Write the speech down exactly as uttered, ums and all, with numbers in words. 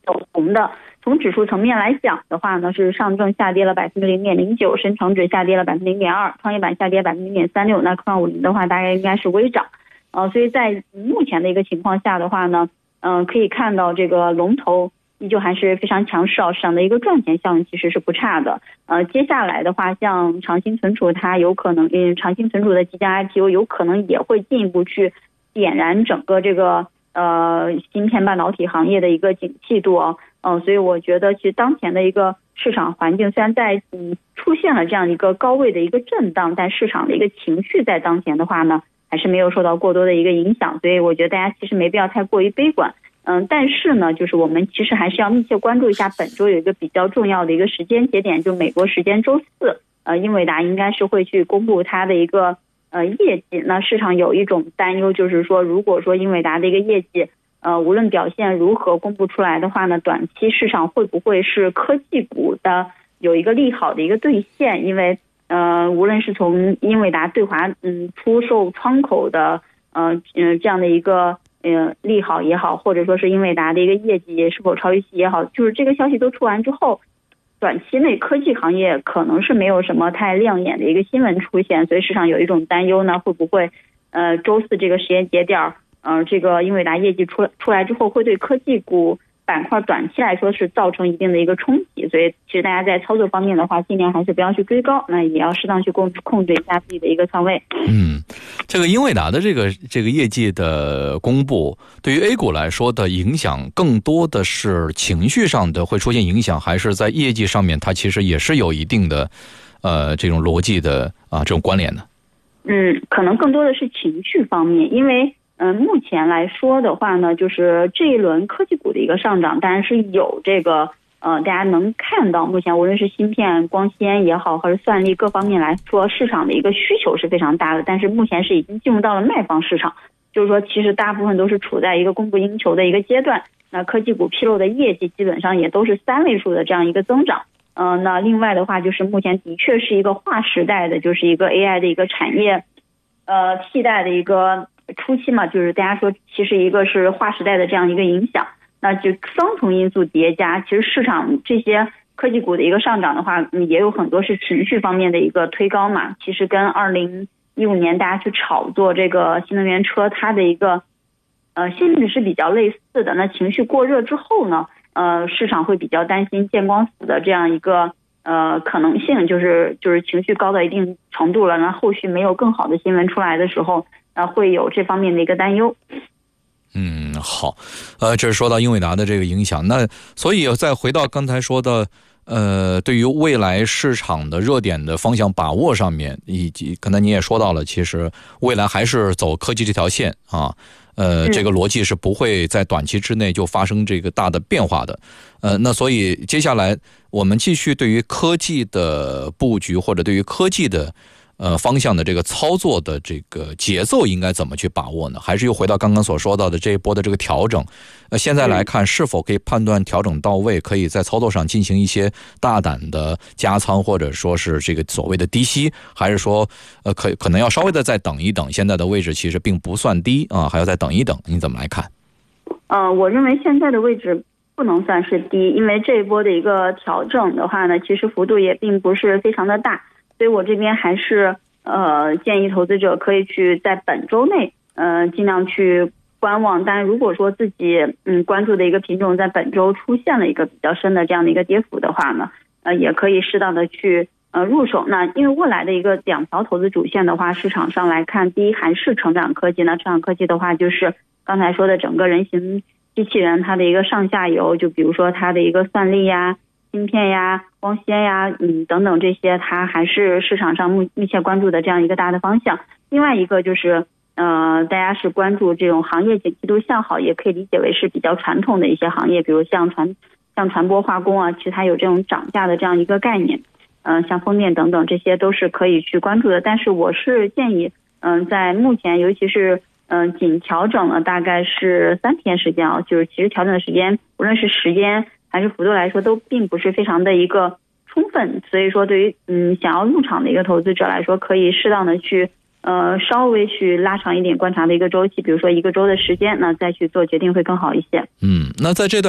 走红的。从指数层面来讲的话呢，是上证下跌了百分之零点零九，深成指下跌了百分之零点二，创业板下跌百分之零点三六，那科创五零的话大概应该是微涨。呃，所以在目前的一个情况下的话呢，嗯、呃，可以看到这个龙头依旧还是非常强势，市场的一个赚钱效应其实是不差的。呃，接下来的话，像长兴存储它有可能，嗯，长兴存储的即将 I P O 有可能也会进一步去点燃整个这个呃芯片半导体行业的一个景气度哦。嗯、呃，所以我觉得其实当前的一个市场环境虽然在嗯出现了这样一个高位的一个震荡，但市场的一个情绪在当前的话呢，还是没有受到过多的一个影响，所以我觉得大家其实没必要太过于悲观。嗯，但是呢，就是我们其实还是要密切关注一下本周有一个比较重要的一个时间节点，就美国时间周四，呃，英伟达应该是会去公布它的一个呃业绩。那市场有一种担忧，就是说，如果说英伟达的一个业绩，呃，无论表现如何公布出来的话呢，短期市场会不会是科技股的有一个利好的一个兑现？因为呃，无论是从英伟达对华嗯出售窗口的呃嗯这样的一个呃利好也好，或者说是英伟达的一个业绩是否超预期也好，就是这个消息都出完之后，短期内科技行业可能是没有什么太亮眼的一个新闻出现，所以市场有一种担忧呢，会不会呃周四这个时间节点，呃这个英伟达业绩出出来之后，会对科技股板块短期来说是造成一定的一个冲击，所以其实大家在操作方面的话，尽量还是不要去追高，那也要适当去控控制一下自己的一个仓位。 嗯，这个英伟达的这个这个业绩的公布，对于 A 股来说的影响，更多的是情绪上的会出现影响，还是在业绩上面它其实也是有一定的呃这种逻辑的啊这种关联的？ 嗯，可能更多的是情绪方面，因为嗯，目前来说的话呢，就是这一轮科技股的一个上涨，当然是有这个呃，大家能看到，目前无论是芯片、光纤也好，或者算力各方面来说，市场的一个需求是非常大的。但是目前是已经进入到了卖方市场，就是说，其实大部分都是处在一个供不应求的一个阶段。那科技股披露的业绩基本上也都是三位数的这样一个增长。嗯、呃，那另外的话，就是目前的确是一个划时代的，就是一个 A I 的一个产业，呃，替代的一个初期嘛，就是大家说其实一个是划时代的这样一个影响，那就双重因素叠加，其实市场这些科技股的一个上涨的话，嗯，也有很多是情绪方面的一个推高嘛。其实跟二零一五年大家去炒作这个新能源车，它的一个呃性质是比较类似的。那情绪过热之后呢，呃，市场会比较担心见光死的这样一个呃可能性，就是就是情绪高到一定程度了，那后续没有更好的新闻出来的时候，呃，会有这方面的一个担忧。 嗯，好，呃，这是说到英伟达的这个影响，那所以再回到刚才说的，呃，对于未来市场的热点的方向把握上面，以及刚才你也说到了，其实未来还是走科技这条线啊，呃，这个逻辑是不会在短期之内就发生这个大的变化的，呃，那所以接下来我们继续对于科技的布局或者对于科技的呃，方向的这个操作的这个节奏应该怎么去把握呢？还是又回到刚刚所说到的这一波的这个调整？呃，现在来看是否可以判断调整到位，可以在操作上进行一些大胆的加仓，或者说是这个所谓的低吸，还是说呃可可能要稍微的再等一等？现在的位置其实并不算低啊，还要再等一等，你怎么来看？ 呃，我认为现在的位置不能算是低，因为这一波的一个调整的话呢，其实幅度也并不是非常的大。所以我这边还是呃建议投资者可以去在本周内呃尽量去观望，但如果说自己嗯关注的一个品种在本周出现了一个比较深的这样的一个跌幅的话呢，呃也可以适当的去呃入手。那因为未来的一个两条投资主线的话，市场上来看，第一还是成长科技呢，成长科技的话就是刚才说的整个人形机器人它的一个上下游，就比如说它的一个算力呀、芯片呀、光纤呀，嗯等等这些，它还是市场上密密切关注的这样一个大的方向。另外一个就是呃，大家是关注这种行业景气度向好，也可以理解为是比较传统的一些行业，比如像传像传播化工啊，其实它有这种涨价的这样一个概念，嗯、呃，像风电等等，这些都是可以去关注的。但是我是建议，嗯、呃，在目前尤其是嗯、呃，仅调整了大概是三天时间啊，就是其实调整的时间，无论是时间还是幅度来说，都并不是非常的一个充分，所以说对于嗯想要入场的一个投资者来说，可以适当的去呃稍微去拉长一点观察的一个周期，比如说一个周的时间，那再去做决定会更好一些。 嗯，那在这段